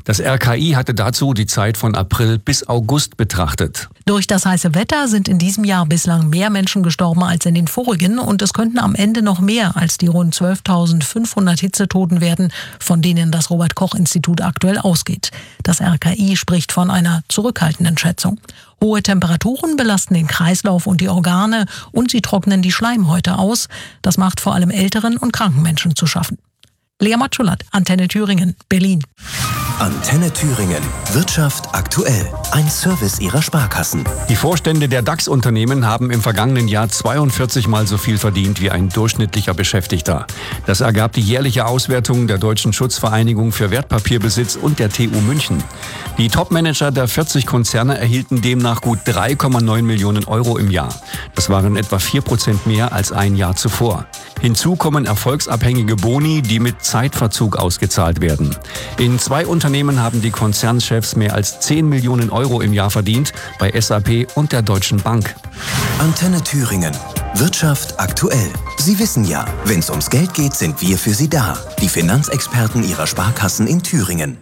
Das RKI hatte dazu die Zeit von April bis August betrachtet. Durch das heiße Wetter sind in diesem Jahr bislang mehr Menschen gestorben als in den vorigen und es könnten am Ende noch mehr als die rund 12.500 Hitzetoten werden, von denen das Robert-Koch-Institut aktuell ausgeht. Das RKI spricht von einer zurückhaltenden Schätzung. Hohe Temperaturen belasten den Kreislauf und die Organe und sie trocknen die Schleimhäute aus. Das macht vor allem älteren und kranken Menschen zu schaffen. Lea Matschulat, Antenne Thüringen, Berlin. Antenne Thüringen. Wirtschaft aktuell. Ein Service Ihrer Sparkassen. Die Vorstände der DAX-Unternehmen haben im vergangenen Jahr 42 Mal so viel verdient wie ein durchschnittlicher Beschäftigter. Das ergab die jährliche Auswertung der Deutschen Schutzvereinigung für Wertpapierbesitz und der TU München. Die Topmanager der 40 Konzerne erhielten demnach gut 3,9 Millionen Euro im Jahr. Das waren etwa 4% mehr als ein Jahr zuvor. Hinzu kommen erfolgsabhängige Boni, die mit Zeitverzug ausgezahlt werden. In 2 Unternehmen haben die Konzernchefs mehr als 10 Millionen Euro im Jahr verdient, bei SAP und der Deutschen Bank. Antenne Thüringen. Wirtschaft aktuell. Sie wissen ja, wenn es ums Geld geht, sind wir für Sie da. Die Finanzexperten Ihrer Sparkassen in Thüringen.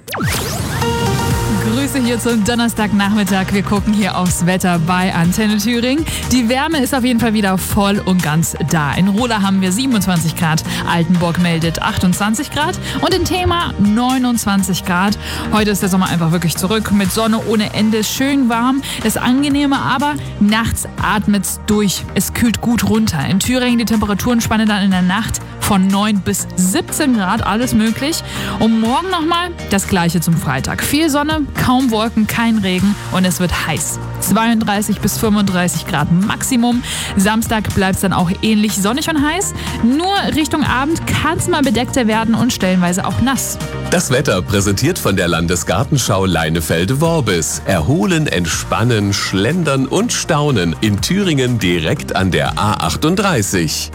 Grüße hier zum Donnerstagnachmittag. Wir gucken hier aufs Wetter bei Antenne Thüringen. Die Wärme ist auf jeden Fall wieder voll und ganz da. In Rola haben wir 27 Grad, Altenburg meldet 28 Grad und in Thema 29 Grad. Heute ist der Sommer einfach wirklich zurück mit Sonne ohne Ende, schön warm. Das Angenehme aber, nachts atmet's durch. Es kühlt gut runter. In Thüringen die Temperaturen spannen dann in der Nacht von 9 bis 17 Grad, alles möglich. Und morgen nochmal das Gleiche zum Freitag. Viel Sonne, kaum Wolken, kein Regen und es wird heiß. 32 bis 35 Grad Maximum. Samstag bleibt es dann auch ähnlich sonnig und heiß. Nur Richtung Abend kann es mal bedeckter werden und stellenweise auch nass. Das Wetter präsentiert von der Landesgartenschau Leinefelde-Worbis. Erholen, entspannen, schlendern und staunen. In Thüringen direkt an der A38.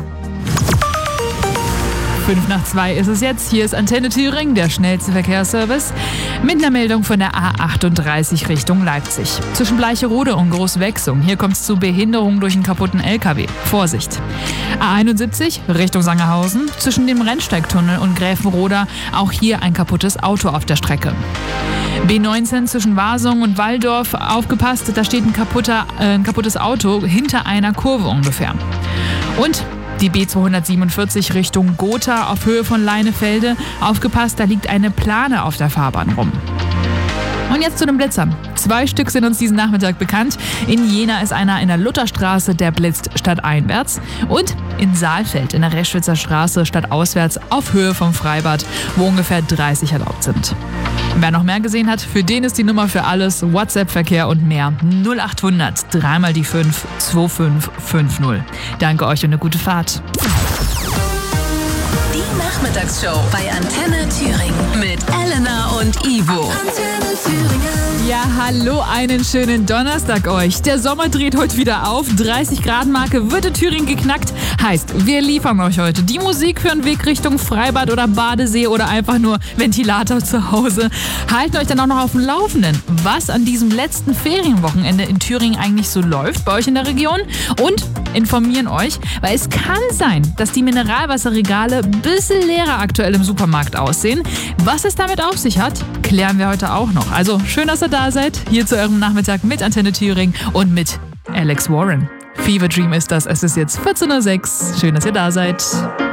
5:05 ist es jetzt. Hier ist Antenne Thüringen, der schnellste Verkehrsservice. Mit einer Meldung von der A38 Richtung Leipzig. Zwischen Bleicherode und Großwechsung. Hier kommt es zu Behinderung durch einen kaputten LKW. Vorsicht. A71 Richtung Sangerhausen. Zwischen dem Rennsteigtunnel und Gräfenroda. Auch hier ein kaputtes Auto auf der Strecke. B19 zwischen Wasung und Walldorf. Aufgepasst, da steht ein kaputtes Auto hinter einer Kurve ungefähr. Und die B247 Richtung Gotha auf Höhe von Leinefelde. Aufgepasst, da liegt eine Plane auf der Fahrbahn rum. Und jetzt zu den Blitzern. 2 Stück sind uns diesen Nachmittag bekannt. In Jena ist einer in der Lutherstraße, der blitzt stadteinwärts. Und in Saalfeld in der Reschwitzer Straße stadtauswärts auf Höhe vom Freibad, wo ungefähr 30 erlaubt sind. Wer noch mehr gesehen hat, für den ist die Nummer für alles, WhatsApp-Verkehr und mehr 0800 3 mal die 5 2550. Danke euch und eine gute Fahrt. Die Nachmittagsshow bei Antenne Thüringen mit Elena und Ivo. Antenne Thüringen. Ja, hallo, einen schönen Donnerstag euch. Der Sommer dreht heute wieder auf. 30 Grad Marke wird in Thüringen geknackt. Heißt, wir liefern euch heute die Musik für einen Weg Richtung Freibad oder Badesee oder einfach nur Ventilator zu Hause. Halten euch dann auch noch auf dem Laufenden, was an diesem letzten Ferienwochenende in Thüringen eigentlich so läuft bei euch in der Region. Und informieren euch, weil es kann sein, dass die Mineralwasserregale ein bisschen leerer aktuell im Supermarkt aussehen. Was es damit auf sich hat, klären wir heute auch noch. Also schön, dass ihr da seid. Hier zu eurem Nachmittag mit Antenne Thüringen und mit Alex Warren. Fever Dream ist das. Es ist jetzt 14:06 Uhr. Schön, dass ihr da seid.